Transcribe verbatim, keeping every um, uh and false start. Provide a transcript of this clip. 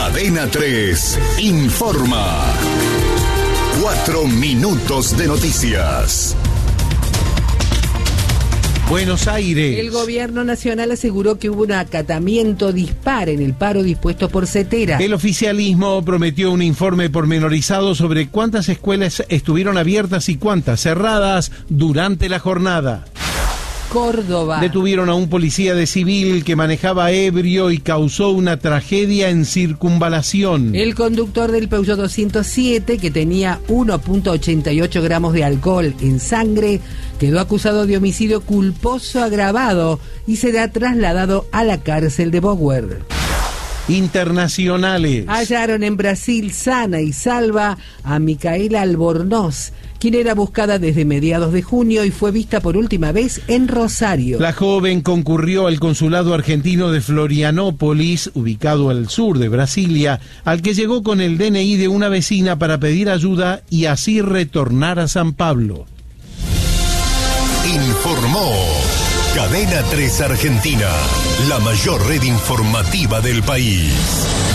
Cadena tres informa. Cuatro minutos de noticias. Buenos Aires. El gobierno nacional aseguró que hubo un acatamiento dispar en el paro dispuesto por Cetera. El oficialismo prometió un informe pormenorizado sobre cuántas escuelas estuvieron abiertas y cuántas cerradas durante la jornada. Córdoba. Detuvieron a un policía de civil que manejaba ebrio y causó una tragedia en Circunvalación. El conductor del Peugeot doscientos siete, que tenía uno punto ochenta y ocho gramos de alcohol en sangre, quedó acusado de homicidio culposo agravado y será trasladado a la cárcel de Bower. Internacionales. Hallaron en Brasil sana y salva a Micaela Albornoz, quien era buscada desde mediados de junio y fue vista por última vez en Rosario. La joven concurrió al consulado argentino de Florianópolis, ubicado al sur de Brasilia, al que llegó con el D N I de una vecina para pedir ayuda y así retornar a San Pablo. Informó Cadena tres Argentina, la mayor red informativa del país.